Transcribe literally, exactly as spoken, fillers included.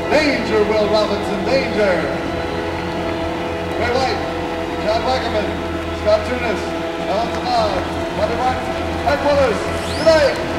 Danger, Will Robinson, danger. Ray White, John Wackerman, Scott Tunis, Alan Samad, Mother Martin, Ed Willis. Good night.